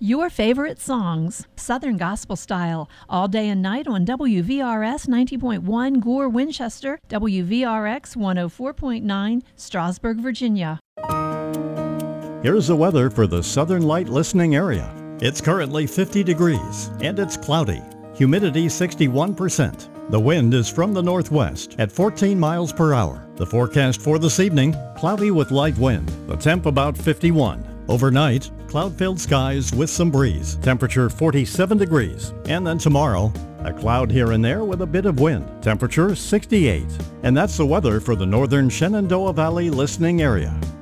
Your favorite songs, Southern Gospel Style, all day and night on WVRS 90.1 Gore, Winchester, WVRX 104.9 Strasburg, Virginia. Here's the weather for the Southern Light listening area. It's currently 50 degrees and it's cloudy. Humidity 61%. The wind is from the northwest at 14 miles per hour. The forecast for this evening, cloudy with light wind. The temp about 51. Overnight, cloud-filled skies with some breeze. Temperature 47 degrees. And then tomorrow, a cloud here and there with a bit of wind. Temperature 68. And that's the weather for the northern Shenandoah Valley listening area.